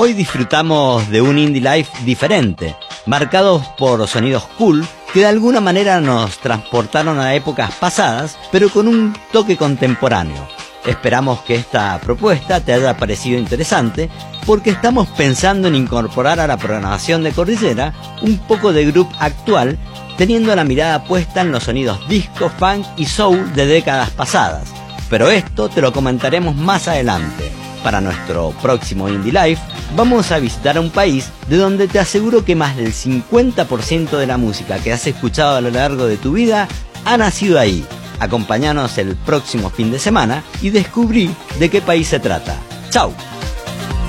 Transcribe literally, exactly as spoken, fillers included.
Hoy disfrutamos de un indie life diferente, marcados por sonidos cool que de alguna manera nos transportaron a épocas pasadas, pero con un toque contemporáneo. Esperamos que esta propuesta te haya parecido interesante, porque estamos pensando en incorporar a la programación de Cordillera un poco de groove actual, teniendo la mirada puesta en los sonidos disco, funk y soul de décadas pasadas. Pero esto te lo comentaremos más adelante. Para nuestro próximo Indie Life, vamos a visitar un país de donde te aseguro que más del cincuenta por ciento de la música que has escuchado a lo largo de tu vida ha nacido ahí. Acompáñanos el próximo fin de semana y descubrí de qué país se trata. ¡Chao!